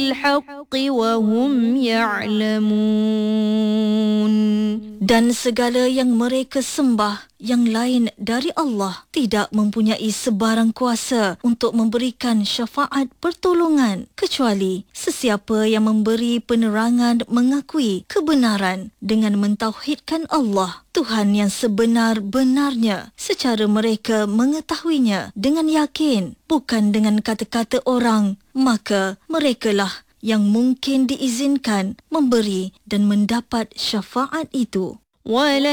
الحق وهم يعلمون. Dan segala yang mereka sembah yang lain dari Allah tidak mempunyai sebarang kuasa untuk memberikan syafaat pertolongan kecuali sesiapa yang memberi penerangan mengakui kebenaran dengan mentauhidkan Allah, Tuhan yang sebenar-benarnya, secara mereka mengetahuinya dengan yakin, bukan dengan kata-kata orang. Maka merekalah yang mungkin diizinkan memberi dan mendapat syafaat itu.